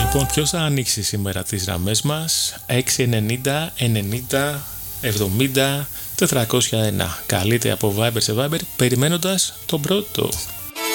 Λοιπόν, ποιος θα ανοίξει σήμερα τις γραμμές μας? 690 90 70 401. Καλείτε από Viber σε Viber περιμένοντας τον πρώτο.